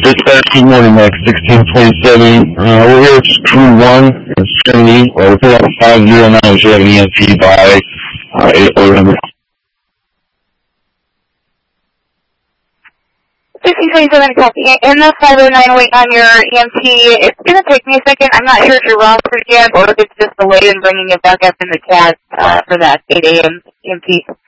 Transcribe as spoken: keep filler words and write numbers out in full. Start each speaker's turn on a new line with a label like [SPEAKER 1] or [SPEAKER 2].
[SPEAKER 1] Dispatch, good morning, Max sixteen twenty-seven. Uh, we're here at Crew one in Trinity. Uh, we're picking up five zero nine. We should have an E M T by uh, eight oh number.
[SPEAKER 2] sixteen twenty-seven, copy. In the five oh nine waiting on your E M T, it's going to take me a second. I'm not sure if you're rostered yet or if it's just delayed in bringing it back up in the chat uh, for that eight A M E M T.